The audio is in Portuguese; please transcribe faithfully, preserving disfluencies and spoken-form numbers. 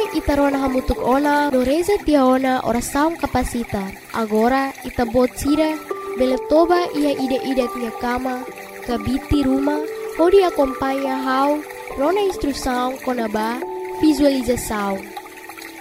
itarona hamutuk ona no reza tiaona oração capacita. Agora itabot sira beletoba ia ida-ida tinha cama, kabiti rumah, pode acompanhar how rona instrução konaba visualização.